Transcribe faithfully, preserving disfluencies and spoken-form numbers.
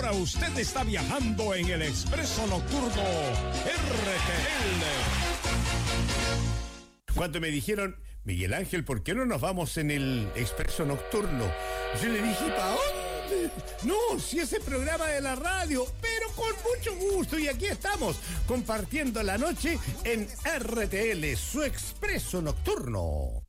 Ahora usted está viajando en el Expreso Nocturno R T L. Cuando me dijeron, Miguel Ángel, ¿por qué no nos vamos en el Expreso Nocturno? Yo le dije, ¿para dónde? No, si ese programa de la radio, pero con mucho gusto. Y aquí estamos, compartiendo la noche en R T L, su Expreso Nocturno.